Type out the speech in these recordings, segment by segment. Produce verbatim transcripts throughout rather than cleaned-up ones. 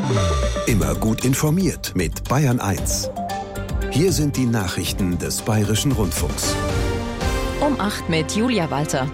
Immer gut informiert mit Bayern eins. Hier sind die Nachrichten des Bayerischen Rundfunks. Um acht mit Julia Walter.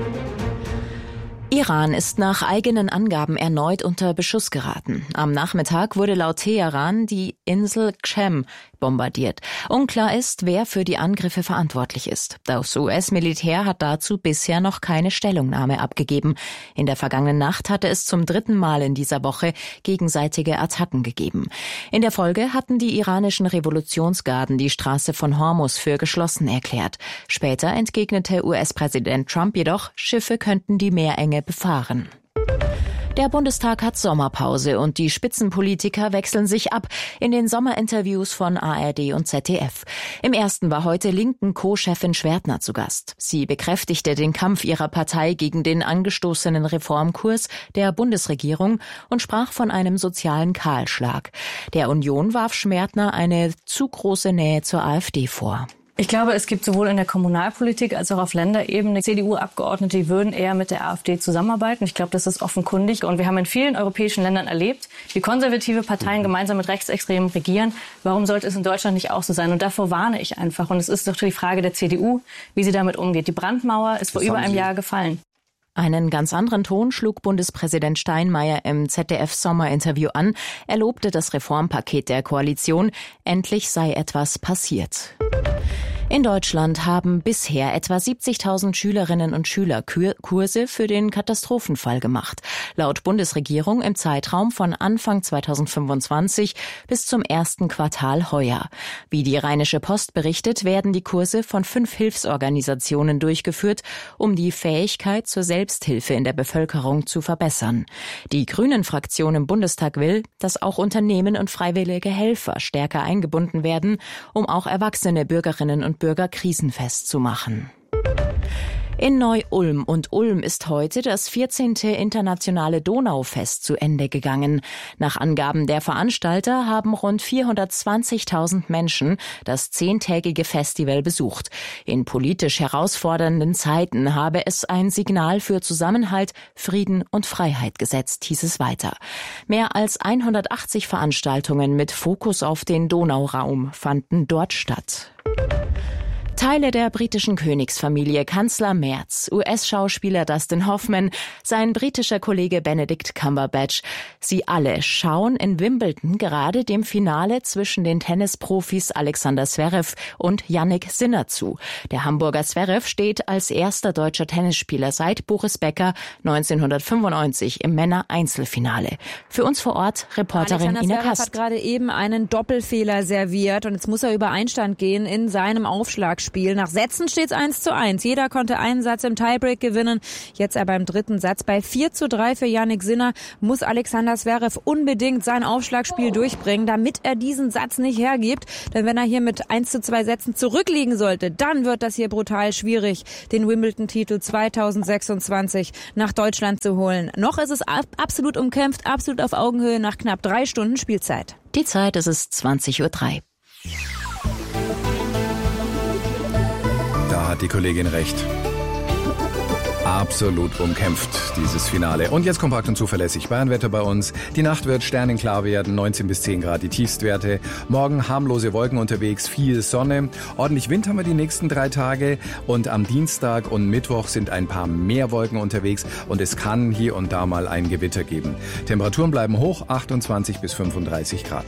Iran ist nach eigenen Angaben erneut unter Beschuss geraten. Am Nachmittag wurde laut Teheran die Insel Qem bombardiert. Unklar ist, wer für die Angriffe verantwortlich ist. Das U S-Militär hat dazu bisher noch keine Stellungnahme abgegeben. In der vergangenen Nacht hatte es zum dritten Mal in dieser Woche gegenseitige Attacken gegeben. In der Folge hatten die iranischen Revolutionsgarden die Straße von Hormuz für geschlossen erklärt. Später entgegnete U S-Präsident Trump jedoch, Schiffe könnten die Meerenge befahren. Der Bundestag hat Sommerpause und die Spitzenpolitiker wechseln sich ab in den Sommerinterviews von A R D und Z D F. Im ersten war heute linken Co-Chefin Schwertner zu Gast. Sie bekräftigte den Kampf ihrer Partei gegen den angestoßenen Reformkurs der Bundesregierung und sprach von einem sozialen Kahlschlag. Der Union warf Schwertner eine zu große Nähe zur AfD vor. Ich glaube, es gibt sowohl in der Kommunalpolitik als auch auf Länderebene C D U-Abgeordnete, die würden eher mit der AfD zusammenarbeiten. Ich glaube, das ist offenkundig. Und wir haben in vielen europäischen Ländern erlebt, wie konservative Parteien gemeinsam mit Rechtsextremen regieren. Warum sollte es in Deutschland nicht auch so sein? Und davor warne ich einfach. Und es ist doch die Frage der C D U, wie sie damit umgeht. Die Brandmauer ist vor über einem Jahr gefallen. Einen ganz anderen Ton schlug Bundespräsident Steinmeier im Z D F-Sommerinterview an. Er lobte das Reformpaket der Koalition. Endlich sei etwas passiert. In Deutschland haben bisher etwa siebzigtausend Schülerinnen und Schüler Kurse für den Katastrophenfall gemacht. Laut Bundesregierung im Zeitraum von Anfang zweitausendfünfundzwanzig bis zum ersten Quartal heuer. Wie die Rheinische Post berichtet, werden die Kurse von fünf Hilfsorganisationen durchgeführt, um die Fähigkeit zur Selbsthilfe in der Bevölkerung zu verbessern. Die Grünen-Fraktion im Bundestag will, dass auch Unternehmen und freiwillige Helfer stärker eingebunden werden, um auch erwachsene Bürgerinnen und Bürger krisenfest zu machen. In Neu-Ulm und Ulm ist heute das vierzehnte internationale Donaufest zu Ende gegangen. Nach Angaben der Veranstalter haben rund vierhundertzwanzigtausend Menschen das zehntägige Festival besucht. In politisch herausfordernden Zeiten habe es ein Signal für Zusammenhalt, Frieden und Freiheit gesetzt, hieß es weiter. Mehr als hundertachtzig Veranstaltungen mit Fokus auf den Donauraum fanden dort statt. Teile der britischen Königsfamilie, Kanzler Merz, U S-Schauspieler Dustin Hoffman, sein britischer Kollege Benedict Cumberbatch. Sie alle schauen in Wimbledon gerade dem Finale zwischen den Tennisprofis Alexander Zverev und Jannik Sinner zu. Der Hamburger Zverev steht als erster deutscher Tennisspieler seit Boris Becker neunzehnhundertfünfundneunzig im Männer-Einzelfinale. Für uns vor Ort Reporterin Alexander Ina Zverev Kast. hat gerade eben einen Doppelfehler serviert und jetzt muss er über Einstand gehen in seinem Aufschlagspiel. Nach Sätzen steht es eins zu eins. Jeder konnte einen Satz im Tiebreak gewinnen. Jetzt aber im dritten Satz bei vier zu drei für Jannik Sinner muss Alexander Zverev unbedingt sein Aufschlagspiel durchbringen, damit er diesen Satz nicht hergibt. Denn wenn er hier mit eins zu zwei Sätzen zurückliegen sollte, dann wird das hier brutal schwierig, den Wimbledon-Titel zweitausendsechsundzwanzig nach Deutschland zu holen. Noch ist es ab- absolut umkämpft, absolut auf Augenhöhe nach knapp drei Stunden Spielzeit. Die Zeit ist es zwanzig Uhr drei. Da hat die Kollegin recht. Absolut umkämpft, dieses Finale. Und jetzt kompakt und zuverlässig Bayernwetter bei uns. Die Nacht wird sternenklar werden, neunzehn bis zehn Grad die Tiefstwerte. Morgen harmlose Wolken unterwegs, viel Sonne. Ordentlich Wind haben wir die nächsten drei Tage. Und am Dienstag und Mittwoch sind ein paar mehr Wolken unterwegs. Und es kann hier und da mal ein Gewitter geben. Temperaturen bleiben hoch, achtundzwanzig bis fünfunddreißig Grad.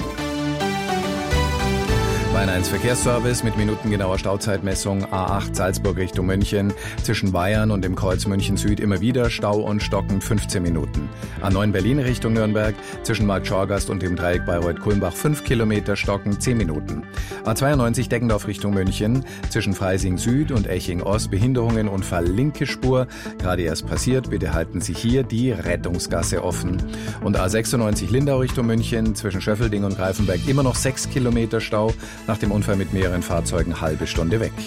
Bayern eins Verkehrsservice mit minutengenauer Stauzeitmessung. A acht Salzburg Richtung München. Zwischen Bayern und dem Kreuz München Süd immer wieder Stau und stockend fünfzehn Minuten. A neun Berlin Richtung Nürnberg. Zwischen Markt Schorgast und dem Dreieck Bayreuth-Kulmbach fünf Kilometer stockend zehn Minuten. A zweiundneunzig Deggendorf Richtung München. Zwischen Freising Süd und Eching Ost Behinderungen und linke Spur. Gerade erst passiert. Bitte halten Sie hier die Rettungsgasse offen. Und A sechsundneunzig Lindau Richtung München. Zwischen Schöffelding und Greifenberg immer noch sechs Kilometer Stau. Nach dem Unfall mit mehreren Fahrzeugen halbe Stunde weg.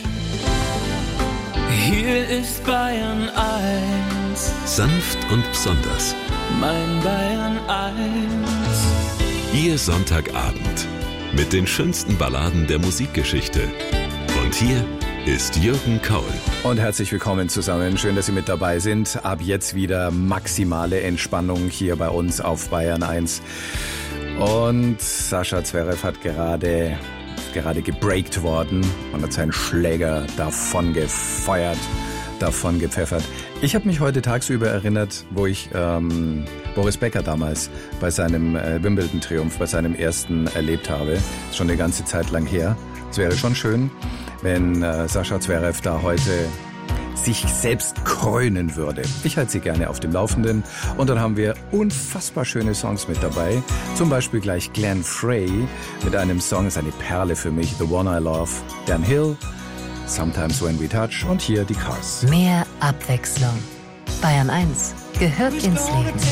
Hier ist Bayern eins. Sanft und besonders. Mein Bayern eins. Ihr Sonntagabend mit den schönsten Balladen der Musikgeschichte. Und hier ist Jürgen Kaul. Und herzlich willkommen zusammen. Schön, dass Sie mit dabei sind. Ab jetzt wieder maximale Entspannung hier bei uns auf Bayern eins. Und Sascha Zverev hat gerade, gerade gebreakt worden und hat seinen Schläger davon gefeuert, davon gepfeffert. Ich habe mich heute tagsüber erinnert, wo ich ähm, Boris Becker damals bei seinem äh, Wimbledon-Triumph, bei seinem ersten erlebt habe. Das ist schon eine ganze Zeit lang her. Es wäre schon schön, wenn äh, Sascha Zverev da heute sich selbst krönen würde. Ich halte Sie gerne auf dem Laufenden. Und dann haben wir unfassbar schöne Songs mit dabei. Zum Beispiel gleich Glenn Frey mit einem Song, das ist eine Perle für mich, The One I Love, Dan Hill, Sometimes When We Touch und hier die Cars. Mehr Abwechslung. Bayern eins gehört ins Leben.